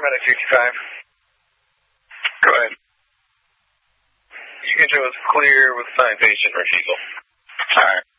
paramedic 55. Go ahead. You can show us clear with signed patient refusal. All right.